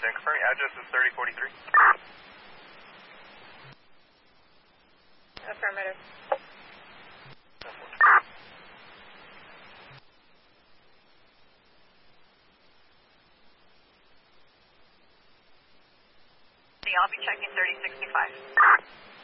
confirming address is 3043. Affirmative. I'll be checking 3065.